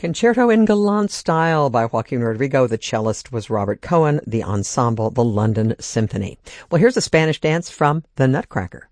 Concerto in Galant Style by Joaquin Rodrigo. The cellist was Robert Cohen. The ensemble, the London Symphony. Well, here's a Spanish dance from The Nutcracker.